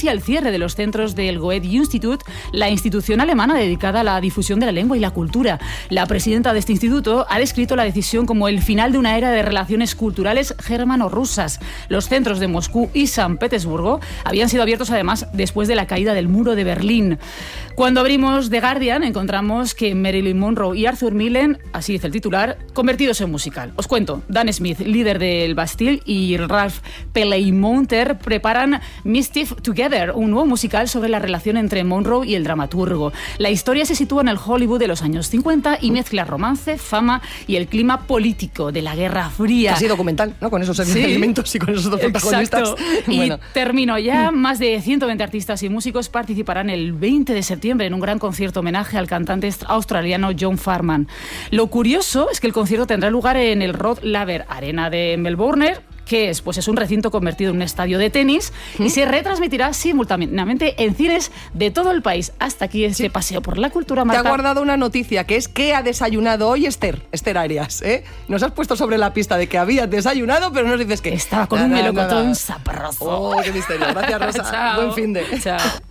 anuncia el cierre de los centros del Goethe Institut, la institución alemana dedicada a la difusión de la lengua y la cultura. La presidenta de este instituto ha descrito la decisión como el final de una era de relaciones culturales germano-rusas. Los centros de Moscú y San Petersburgo habían sido abiertos además después de la caída del muro de Berlín. Cuando abrimos The Guardian encontramos que Marilyn Monroe y Arthur Millen, así dice el titular, convertidos en musical. Os cuento, Dan Smith, líder del Bastille, y Ralph Perlmutter preparan Mischief Together, un nuevo musical sobre la relación entre Monroe y el dramaturgo. La historia se sitúa en el Hollywood de los años 50 y mezcla romance, fama y el clima político de la Guerra Fría. Casi documental, ¿no? Con esos elementos y con esos dos protagonistas. Exacto. Y termino ya. Más de 120 artistas y músicos participarán el 20 de septiembre en un gran concierto homenaje al cantante australiano John Farman. Lo curioso es que el concierto tendrá lugar en el Rod Laver Arena de Melbourne, que es, pues es un recinto convertido en un estadio de tenis y se retransmitirá simultáneamente en cines de todo el país. Hasta aquí este paseo por la cultura, Marta. Te ha guardado una noticia, que es ¿qué ha desayunado hoy Esther Arias? Nos has puesto sobre la pista de que habías desayunado, pero no nos dices qué. Estaba con un melocotón sabroso. ¡Oh, qué misterio! Gracias, Rosa. Chao. Buen fin de... Chao.